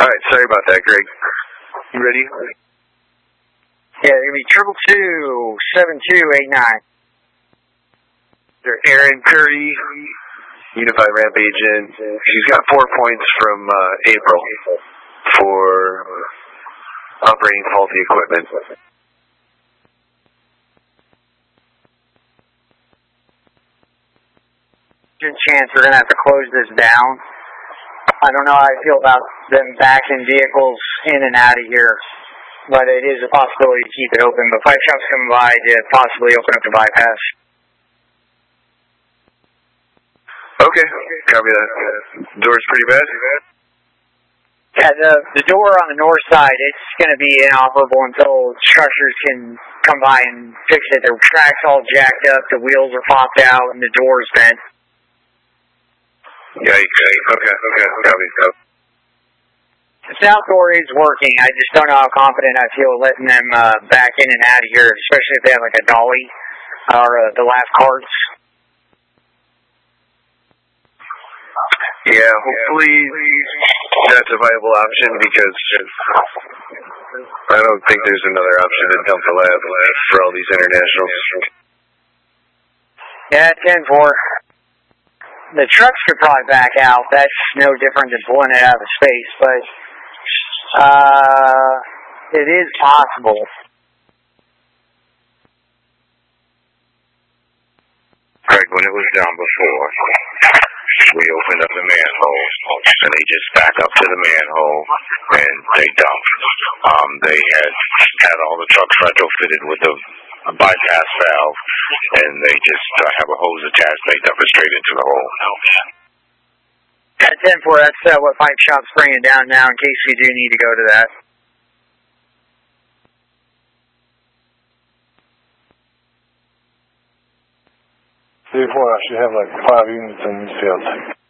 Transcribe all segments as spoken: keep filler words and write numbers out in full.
Alright, sorry about that, Greg. You ready? Yeah, it's going to be triple two, seven two eight nine. Aaron Curry, Unified Ramp Agent. She's got four points from uh, April for operating faulty equipment. Good chance we're going to have to close this down. I don't know how I feel about them backing vehicles in and out of here, but it is a possibility to keep it open. But pipe shop's coming by to possibly open up the bypass. Okay, copy that. Door's pretty bad? Yeah, the, the door on the north side, it's going to be inoperable until structures can come by and fix it. The track's all jacked up, the wheels are popped out, and the door's bent. Yikes. Okay, okay, copy. The south door is working. I just don't know how confident I feel letting them uh, back in and out of here, especially if they have like a dolly or uh, the last carts. Yeah, hopefully that's a viable option because I don't think there's another option to dump the lab for all these internationals. Yeah, ten four. The trucks could probably back out. That's no different than pulling it out of space, but uh, it is possible. Greg, when it was down before, we opened up the manhole, and they just back up to the manhole, and they dump. Um, they had had all the trucks retrofitted with a, a bypass valve, and they just uh, have a hose attached. They dump it straight into the hole. At ten four, that's uh, what pipe shop's bringing down now in case we do need to go to that. three four, I should have like five units in this field.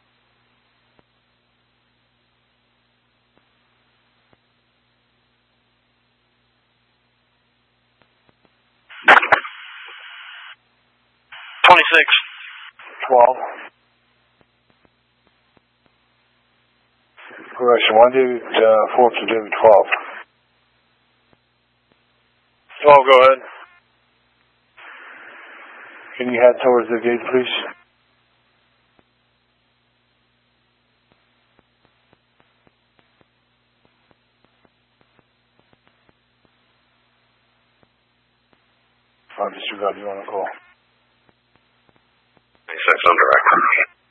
twenty-six. twelve. Correction, one David, uh, four to David twelve. twelve, go ahead. Can you head towards the gate, please? I'll disregard you on the call. Twenty-six on direct.